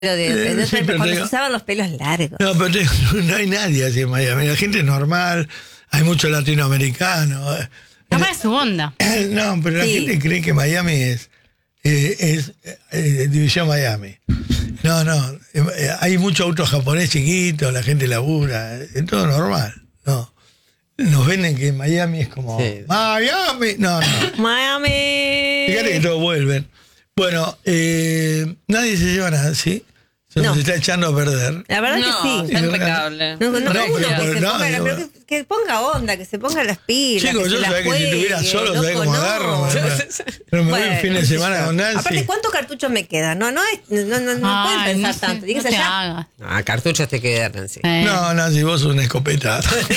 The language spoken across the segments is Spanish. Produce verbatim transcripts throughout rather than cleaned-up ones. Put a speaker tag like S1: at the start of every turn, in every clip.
S1: De, de, de,
S2: Eh, sí,
S1: de,
S2: pero
S1: cuando
S2: te-
S1: se usaban los pelos largos.
S2: No, pero te- no hay nadie así en Miami. La gente es normal, hay mucho latinoamericano.
S3: Capaz es su onda.
S2: No, pero la
S1: Sí.
S2: gente cree que Miami es, eh, es eh, División Miami. No, no, eh, hay mucho auto japonés chiquito, la gente labura, es todo normal. No, nos venden que Miami es como
S4: Sí.
S2: Miami. No, no.
S1: Miami.
S2: Fíjate que todos vuelven. Bueno, eh, nadie se lleva nada, ¿sí? Se nos
S1: No.
S2: está echando a perder.
S1: La verdad
S5: No,
S1: que sí.
S5: está impecable.
S1: No, no,
S2: No,
S1: uno
S2: pero
S1: que,
S2: por
S1: se
S2: el
S1: ponga,
S2: lado,
S1: pero que, que ponga onda, que se ponga las pilas.
S2: Chicos,
S1: que
S2: yo
S1: se la
S2: sabía que si
S1: juegue,
S2: estuviera solo,
S1: loco,
S2: sabía cómo
S1: no.
S2: agarro. Pero me voy un fin de
S1: qué sé
S2: semana
S1: yo.
S2: con Nancy.
S1: Aparte, ¿cuántos cartuchos me quedan? No, no, es, no, no, no
S3: Ay,
S1: pueden pensar
S3: no sé,
S1: tanto. Tiene
S3: no
S1: que ser
S3: te
S1: ya.
S3: hagas.
S4: Ah, cartuchos te quedan, Nancy.
S3: Eh.
S2: No, Nancy, vos sos una escopeta.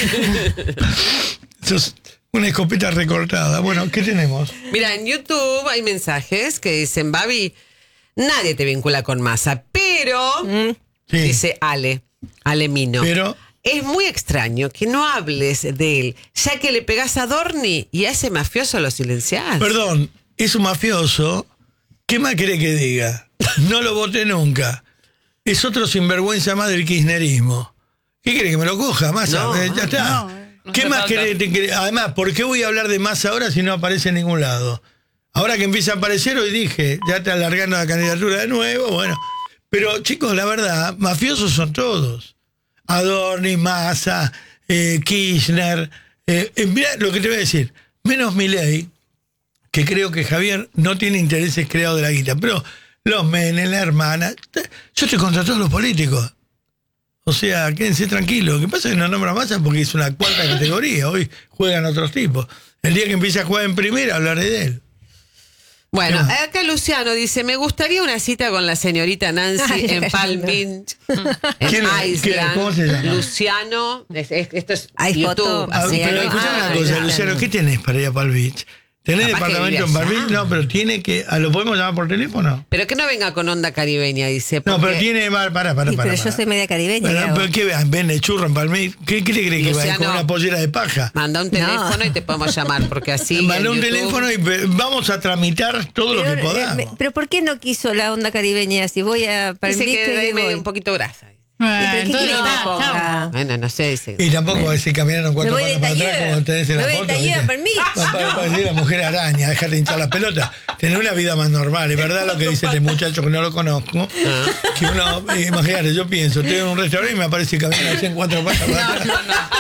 S2: Sos una escopeta recortada. Bueno, ¿qué tenemos?
S4: Mira, en YouTube hay mensajes que dicen, Babi, nadie te vincula con Massa, pero,
S2: Sí,
S4: dice Ale, Ale Mino,
S2: pero
S4: es muy extraño que no hables de él, ya que le pegás a Dorni y a ese mafioso lo silenciás.
S2: perdón, es un mafioso. ¿Qué más quiere que diga? No lo voté nunca. Es otro sinvergüenza más del kirchnerismo. ¿Qué quiere que me lo coja? Massa,
S4: No,
S2: Eh, ya está.
S5: no, no
S2: ¿Qué
S5: hace
S2: más
S5: falta.
S2: quiere, te quiere? Además, ¿por qué voy a hablar de Massa ahora si no aparece en ningún lado? Ahora que empieza a aparecer, hoy dije, ya está alargando la candidatura de nuevo, bueno. Pero, chicos, la verdad, mafiosos son todos. Adorni, Massa, eh, Kirchner. Eh, eh, mirá lo que te voy a decir. Menos Milei, que creo que Javier no tiene intereses creados de la guita. Pero los Menem, la hermana. t- Yo estoy contra todos los políticos. O sea, quédense tranquilos. Lo que pasa es que no nombra Massa porque es una cuarta categoría. Hoy juegan otros tipos. El día que empiece a jugar en primera, hablaré de él.
S4: Bueno,
S2: ¿Qué más?
S4: acá Luciano dice, me gustaría una cita con la señorita Nancy
S1: Ay,
S4: en Palm
S1: no.
S4: Beach, en
S2: ¿Quién es?
S4: Island.
S2: ¿Quién? ¿Cómo se llama?
S4: Luciano, es- es- esto es
S1: Hay
S4: YouTube.
S1: foto.
S2: Ah,
S4: así que
S2: pero
S4: no-
S2: escuchame
S4: ah,
S2: una cosa,
S4: ya.
S2: Luciano, ¿qué tenés para ir a Palm Beach? ¿Tenés
S4: Capaz que
S2: departamento
S4: vive
S2: en Palm
S4: allá.
S2: Beach? No, pero tiene que... ¿a ¿Lo podemos llamar por teléfono?
S4: Pero que no venga con onda caribeña, dice.
S2: No,
S4: porque
S2: pero tiene... Para, para, para.
S1: Sí, pero
S2: para.
S1: yo soy media caribeña.
S2: Pero,
S1: ¿qué hago?
S2: pero ¿qué vean? ¿Vende churro en Palm Beach? ¿Qué, qué le cree que va a ir con
S4: Luciano,
S2: una pollera de paja?
S4: Manda un teléfono
S1: No.
S4: y te podemos llamar, porque así.
S2: Manda
S4: en
S2: un
S4: YouTube-
S2: teléfono y ve- vamos a tramitar todo lo
S1: Pero,
S2: que
S1: eh,
S2: podamos.
S1: me- pero ¿por qué no quiso la onda caribeña? Si voy a Palm
S4: Dice
S1: Beach,
S4: que
S1: ¿qué
S4: hay medio
S1: voy?
S4: un poquito grasa.
S3: Bueno,
S1: ¿Y pero qué
S3: entonces
S1: quiere que
S3: está,
S1: me ponga?
S3: chao.
S4: Bueno, no sé, dice.
S2: Y tampoco decir caminaron
S1: Me
S2: cuatro
S1: voy de
S2: patas para atrás
S1: taller.
S2: como tenés en
S1: Me
S2: la
S1: voy de
S2: foto.
S1: taller a
S2: ¿viste?
S1: Palm Beach.
S2: Va para- para decir la mujer araña, déjate hinchar la pelota. Tener una vida más normal. Es verdad lo que dice este muchacho que no lo conozco. Que uno, eh, imagínate, yo pienso, estoy en un restaurante y me aparece caminando así en cuatro patas para atrás.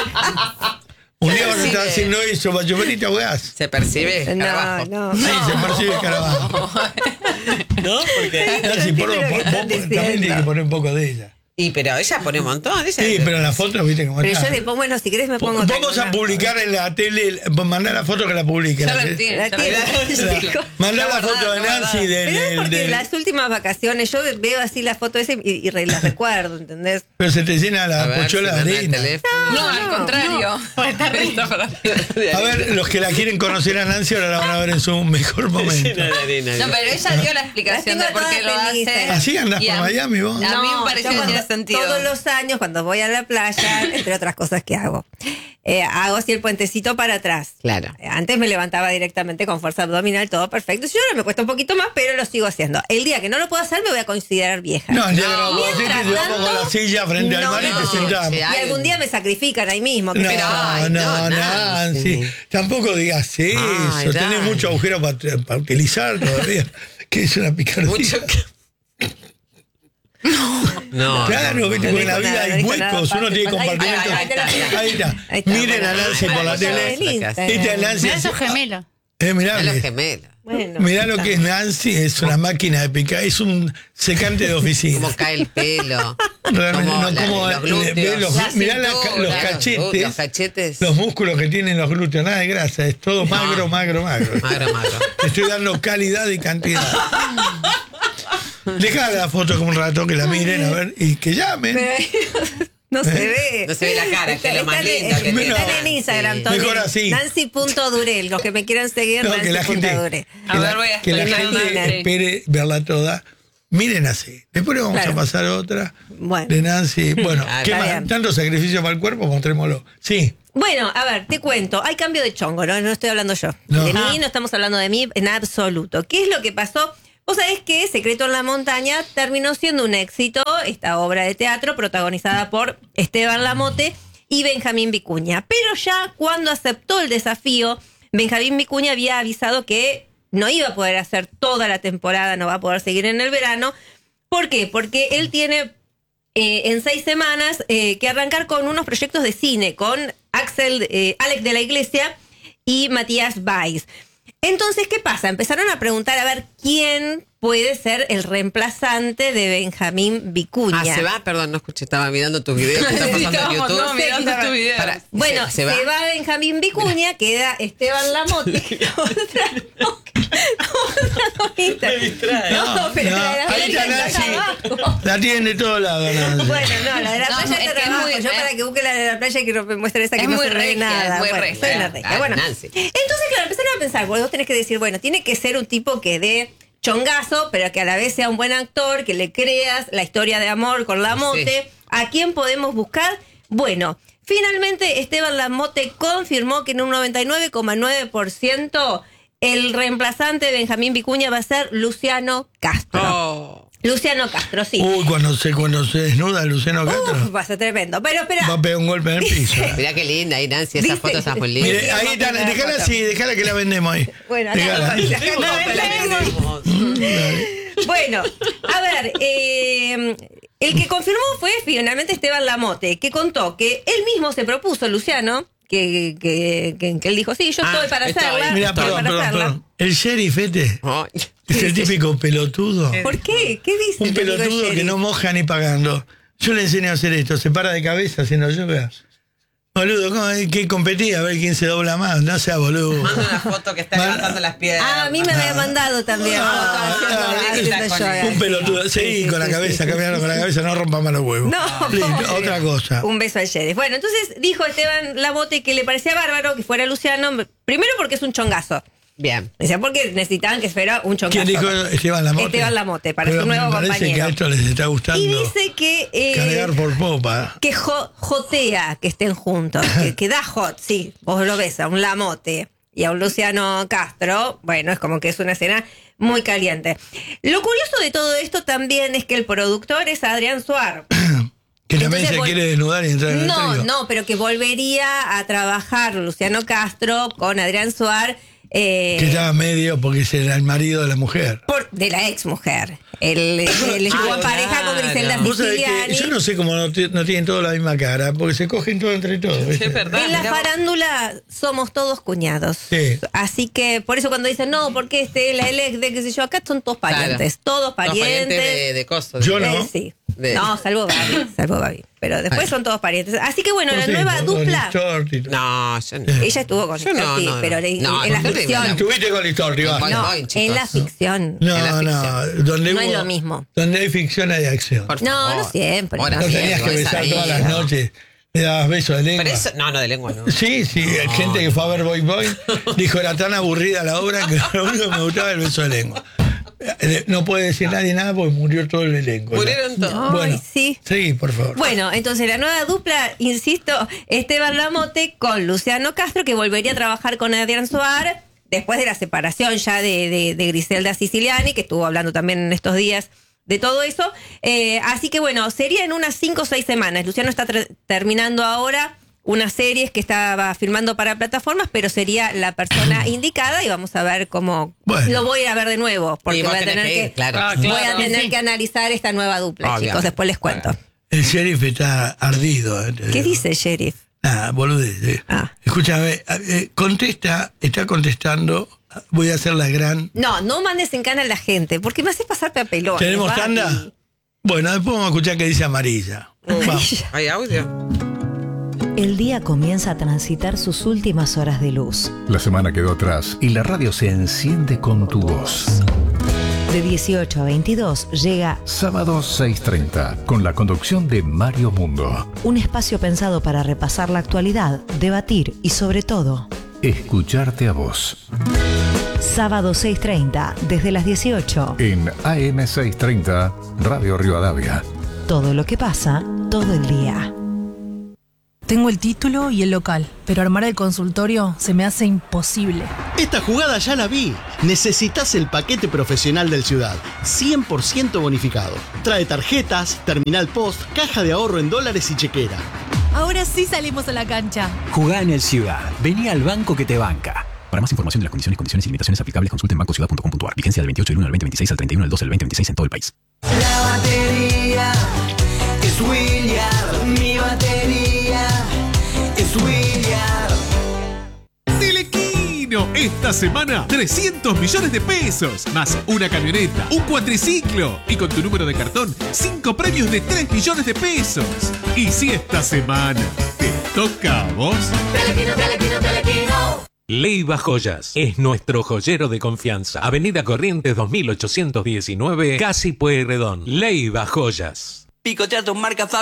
S2: Un día van a estar haciendo eso, bachoperita, weás.
S4: Se percibe.
S1: No,
S4: Carabajo.
S1: no.
S2: Sí, se percibe carabajo.
S4: ¿No? Porque.
S2: Nancy, por-
S1: entiendo lo que
S2: por-
S1: están
S2: vos también
S1: diciendo.
S2: tiene que poner un poco de ella.
S4: Y pero ella pone un montón. Ella
S2: Sí, pero en la foto, viste cómo
S1: Pero
S2: está.
S1: yo le pongo, bueno, si querés me pongo otra
S2: Vamos a
S1: cosa.
S2: publicar en la tele, mandar la foto que la publique.
S5: Ya
S2: la
S5: la
S2: que-
S5: tiene,
S1: La
S5: ya la
S1: tiene.
S5: tiene.
S1: Chicos.
S2: Mandá
S5: La
S2: la foto de
S5: verdad, la
S2: Nancy
S5: verdad.
S2: del,
S1: Pero es
S2: del-
S1: porque
S2: del-
S1: las últimas vacaciones yo veo así la foto esa y, y re- las recuerdo, ¿entendés?
S2: Pero se te llena
S4: A
S2: la
S4: ver,
S2: pochola
S4: si
S2: de
S4: manda el
S2: harina.
S4: teléfono.
S5: No, al contrario. Está para-
S2: A ver, los que la quieren conocer a Nancy ahora la van a ver en su mejor momento.
S4: Llena de arena.
S5: No, pero ella dio la explicación de
S1: Las tengo
S5: por qué lo
S1: todas
S5: hace.
S1: felices.
S2: ¿Así andás
S5: Y
S2: por
S5: a-
S2: Miami vos?
S5: A mí me
S1: No,
S5: pareció
S1: yo
S5: que
S1: cuando-
S5: tiene sentido.
S1: Todos los años, cuando voy a la playa, entre otras cosas que hago, eh, hago así el puentecito para atrás.
S4: Claro.
S1: Eh, Antes me levantaba directamente con fuerza abdominal, todo perfecto. Yo ahora me cuesta un poquito más, pero lo sigo haciendo. El día que no lo puedo hacer, me voy a considerar vieja.
S2: No, el día que no lo puedo hacer,
S1: Mientras
S2: te llevamos
S1: tanto,
S2: con la silla frente al
S1: no,
S2: mar y
S1: no.
S2: te sentamos.
S4: Sí,
S1: Y algún día me sacrifican ahí mismo. que
S2: No,
S1: pero-
S4: ay,
S2: no,
S4: no,
S2: Nancy.
S4: Nancy.
S2: Tampoco digas eso.
S4: Ay,
S2: Tenés
S4: dale.
S2: mucho agujero para utilizar todavía. Que es una picardía.
S4: Mucho. No.
S2: Claro, viste,
S1: no
S2: porque en la
S1: dijo
S2: vida
S1: nada, no
S2: hay
S1: dijo nada,
S2: huecos, uno
S1: Pati,
S2: tiene
S1: Pati.
S2: compartimentos.
S1: Ahí está, ahí está.
S2: Ahí está.
S1: Ahí está.
S2: Miren a Nancy por la
S4: Bueno,
S2: tele.
S1: el Instagram.
S2: Esta es Nancy.
S3: Mirá esos gemelos.
S2: Eh, mirá,
S4: A los gemelos.
S1: Bueno,
S2: mirá lo que es Nancy, es una máquina de picar, es un secante de oficina.
S4: Cómo cae el pelo.
S2: Realmente,
S4: Cómo
S2: no,
S4: la-
S2: como
S4: los glúteos.
S2: los,
S4: La
S2: mirá la ca-
S4: cintura,
S2: los cachetes,
S4: Los cachetes.
S2: los músculos que tienen los glúteos, nada de grasa, es todo magro, magro, magro.
S4: Magro, magro.
S2: Te estoy dando calidad y cantidad. Dejá la foto como un rato, que la miren, a ver, y que llamen.
S1: pero no se ve.
S4: No se ve la cara, que es lo más
S1: Están en-
S4: lindo que
S2: tiene
S1: Están en
S4: Nancy.
S1: Instagram, Tony.
S2: Mejor así.
S1: Nancy.durel. Los que me quieran seguir,
S2: No, que la gente,
S1: Nancy.durel.
S2: que
S5: A
S2: la,
S5: ver, voy a
S2: que la
S5: explicar
S2: gente
S5: una vez.
S2: espere verla toda. Miren así. Después le vamos
S1: Claro.
S2: a pasar otra
S1: Bueno.
S2: de Nancy. Bueno,
S4: Ah,
S2: ¿qué
S1: está
S2: más?
S1: bien.
S2: Tanto sacrificio para el cuerpo, mostrémoslo. Sí.
S1: Bueno, a ver, te cuento. Hay cambio de chongo, ¿no? No estoy hablando yo.
S2: No.
S1: De
S2: Ah.
S1: mí no estamos hablando de mí en absoluto. ¿Qué es lo que pasó? Vos sabés que Secreto en la Montaña terminó siendo un éxito, esta obra de teatro protagonizada por Esteban Lamote y Benjamín Vicuña. Pero ya cuando aceptó el desafío, Benjamín Vicuña había avisado que no iba a poder hacer toda la temporada, no va a poder seguir en el verano. ¿Por qué? Porque él tiene eh, en seis semanas eh, que arrancar con unos proyectos de cine, con Axel, eh, Alex de la Iglesia y Matías Valls. Entonces, ¿qué pasa? Empezaron a preguntar a ver quién puede ser el reemplazante de Benjamín Vicuña.
S4: Ah, se va, perdón, no escuché, estaba mirando tus videos que están pasando en
S5: Estábamos
S4: YouTube.
S5: todos mirando
S1: Sí,
S5: tu video.
S4: Para-
S1: Bueno,
S4: se,
S1: se,
S4: se va.
S1: va Benjamín Vicuña, queda Esteban Lamote. otra, otra cosita. No, pero
S2: no,
S1: la de la
S2: ahí
S1: playa
S2: está
S1: está
S2: Nancy.
S1: abajo.
S2: La tienen de todos lados, Nancy.
S1: Bueno, no, la de la
S5: No,
S1: playa
S5: es
S1: está
S5: que es
S1: abajo.
S5: muy-
S1: Yo
S5: eh.
S1: para que busque la de la playa y que no me muestre esa que
S5: Es
S1: no
S5: muy
S1: se ve
S5: regia,
S1: nada.
S5: es muy
S1: Bueno,
S5: regia.
S1: soy una regia.
S4: Ah,
S1: Bueno,
S4: Nancy.
S1: entonces, claro, empezaron a pensar, bueno, vos tenés que decir, bueno, tiene que ser un tipo que dé chongazo, pero que a la vez sea un buen actor, que le creas la historia de amor con Lamote.
S4: Sí.
S1: ¿A quién podemos buscar? Bueno, finalmente Esteban Lamote confirmó que en un noventa y nueve coma nueve por ciento el reemplazante de Benjamín Vicuña va a ser Luciano Castro.
S4: Oh.
S1: Luciano Castro, sí.
S2: Uy, cuando se, cuando se desnuda Luciano Castro,
S1: Uf, va a ser tremendo. Pero espera.
S2: va a pegar un golpe en el piso.
S4: Mirá qué linda ahí, Nancy, esa
S1: Dice-
S4: foto está muy linda.
S2: Mire, ahí está,
S1: Vamos a
S2: dejala
S1: poner
S2: así, dejala que la vendemos ahí.
S1: Bueno,
S2: Dejala.
S1: no, Bueno, a ver, eh, el que confirmó fue finalmente Esteban Lamote, que contó que él mismo se propuso, Luciano, que, que, que, que él dijo, sí, yo
S4: Ah,
S1: estoy para
S4: estoy.
S1: hacerla.
S2: Mira,
S1: estoy
S2: perdón,
S1: para
S2: perdón,
S1: hacerla.
S2: perdón. El sheriff este
S4: Ay.
S2: es el típico pelotudo.
S1: ¿Por qué? ¿Qué dice?
S2: Un
S1: el amigo
S2: pelotudo
S1: Sheriff?
S2: que no moja ni pagando. Yo le enseño a hacer esto, se para de cabeza haciendo yoga. Boludo, ¿cómo es que competía a ver quién se dobla más? No sea boludo.
S5: Manda una foto que está
S2: Man-
S5: levantando las piedras.
S1: Ah, a mí me había mandado también.
S2: Ah,
S1: fotos haciendo-
S2: ah,
S1: haciendo
S5: está con
S1: yoga.
S5: él.
S2: Un pelotudo,
S1: Sí,
S2: sí,
S1: sí,
S2: con la
S1: sí,
S2: cabeza,
S1: sí,
S2: caminando con la cabeza, no rompa más los huevos.
S1: No,
S2: Listo,
S1: pobre.
S2: otra cosa.
S1: Un beso al sheriff. Bueno, entonces dijo Esteban Lamote que le parecía bárbaro que fuera Luciano, primero porque es un chongazo.
S4: Bien.
S1: Decía, porque necesitaban que fuera un chongazo.
S2: ¿Quién dijo Esteban Lamote?
S1: Esteban Lamote, para
S2: Pero
S1: su nuevo
S2: me parece
S1: compañero.
S2: que a esto les está gustando
S1: Y dice que... eh,
S2: cargar por popa.
S1: que jo- jotea que estén juntos, que, que da hot, sí, vos lo ves a un Lamote y a un Luciano Castro, bueno, es como que es una escena muy caliente. Lo curioso de todo esto también es que el productor es Adrián Suar.
S2: Que también
S1: Entonces,
S2: se
S1: vol-
S2: quiere desnudar y entrar en el
S1: No,
S2: estadio.
S1: no, pero que volvería a trabajar Luciano Castro con Adrián Suar. eh,
S2: Que estaba medio porque es el marido de la mujer.
S1: por- de la ex mujer. Él, él estuvo
S4: Ah,
S1: en pareja con
S4: claro.
S1: Griselda
S2: Vos sabés que
S1: Siciliani.
S2: yo no sé cómo no, ti- no tienen todos la misma cara, porque se cogen todo entre todos. ¿viste?
S5: Es verdad.
S1: En la
S5: mirá vos.
S1: farándula somos todos cuñados.
S2: Sí.
S1: Así que por eso cuando dicen, no, porque este, la ex de qué sé yo, acá son todos parientes. Todos
S4: Los
S1: parientes.
S4: parientes de, de cosas.
S2: Yo
S1: Eh,
S2: no.
S1: sí.
S4: De-
S1: No, salvo Gaby, salvo Gaby. Pero después son todos parientes. Así que bueno, la
S2: Sí,
S1: nueva
S2: con-
S1: dupla.
S2: con Listorti y todo.
S4: No, yo no.
S1: Ella estuvo con
S4: Yo no,
S1: Listorti,
S4: no, no.
S1: pero le-
S4: No,
S1: en la
S4: con Listorti
S1: ficción.
S4: me la-
S2: Estuviste con Listorti, basta.
S4: Bueno,
S1: No,
S4: voy, chicos.
S1: en la ficción.
S2: No,
S4: en la
S2: no, donde
S1: No es
S2: hubo-
S1: lo mismo.
S2: Donde hay ficción hay acción.
S4: Por
S1: No,
S4: favor.
S1: no siempre,
S4: Ahora
S1: no
S2: No
S4: sí,
S2: tenías que
S4: es
S2: besar
S4: ahí,
S2: todas las
S4: ¿no?
S2: noches. Le dabas besos de lengua.
S4: Pero eso, no, no, de lengua no.
S2: Sí, sí, gente que fue a ver Boy Boy dijo era tan aburrida la obra que lo único que me gustaba era el beso de lengua. Eh, No puede decir nadie nada porque murió todo el elenco.
S4: Murieron todos.
S1: Ay,
S2: Bueno,
S1: sí.
S2: sí, por favor.
S1: Bueno, entonces la nueva dupla, insisto, Esteban Lamote con Luciano Castro, que volvería a trabajar con Adrián Suar después de la separación ya de, de, de Griselda Siciliani, que estuvo hablando también en estos días de todo eso. Eh, así que bueno, sería en unas cinco o seis semanas. Luciano está tra- terminando ahora unas series que estaba filmando para plataformas, pero sería la persona indicada y vamos a ver cómo
S2: Bueno.
S1: lo voy a ver de nuevo, porque
S4: Y vos
S1: voy a
S4: tenés
S1: tener
S4: que
S1: que,
S4: ir, claro.
S5: Ah,
S1: voy
S5: claro.
S1: a tener
S3: Sí.
S1: que analizar esta nueva dupla,
S4: Obviamente.
S1: chicos, después les cuento.
S2: El sheriff está ardido. eh, te
S1: ¿Qué
S2: digo.
S1: dice el sheriff?
S2: Nada, boludez. eh.
S1: Ah.
S2: Escúchame, eh, contesta, está contestando. Voy a hacer la gran.
S1: No, no mandes en cana a la gente, porque me hace pasar papelón.
S2: ¿Tenemos
S1: Barbie.
S2: tanda? Bueno, después vamos a escuchar qué dice Amarilla. Vamos.
S1: Amarilla.
S4: ¿Hay audio?
S6: El día comienza a transitar sus últimas horas de luz.
S7: La semana quedó atrás y la radio se enciende con tu voz.
S6: De dieciocho a veintidós llega
S7: Sábado seis treinta, con la conducción de Mario Mundo.
S6: un espacio pensado para repasar la actualidad, debatir y sobre todo,
S7: Escucharte a vos.
S6: sábado seis treinta, desde las dieciocho,
S7: En A M seiscientos treinta, Radio Rivadavia.
S6: todo lo que pasa, todo el día.
S8: Tengo el título y el local, pero armar el consultorio se me hace imposible.
S9: Esta jugada ya la vi. Necesitas el paquete profesional del Ciudad, cien por ciento bonificado. Trae tarjetas, terminal post, caja de ahorro en dólares y chequera.
S8: Ahora sí salimos a la cancha.
S10: Jugá en el Ciudad. Vení al banco que te banca. Para más información de las condiciones, condiciones y limitaciones aplicables, consulte en banco ciudad punto com punto a r. Vigencia del veintiocho del uno al veinte veintiséis al treinta y uno del doce del veinte veintiséis en todo el país.
S11: La batería es William. Mi batería es William.
S12: Telequino, esta semana trescientos millones de pesos, más una camioneta, un cuatriciclo y con tu número de cartón, cinco premios de tres millones de pesos. Y si esta semana te toca a vos...
S11: Telequino, Telequino, Telequino.
S13: Leiva Joyas es nuestro joyero de confianza. Avenida Corrientes dos mil ochocientos diecinueve, Casi Pueyrredón. Leiva Joyas.
S11: Picotea tus marcas